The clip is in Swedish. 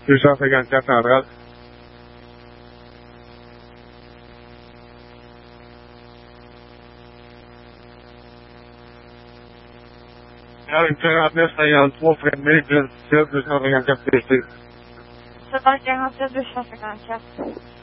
ganska snarare. Jag har inte att nästan igen 2-5 minuter. Så det är ganska precis. Så tack, jag har sett du ganska.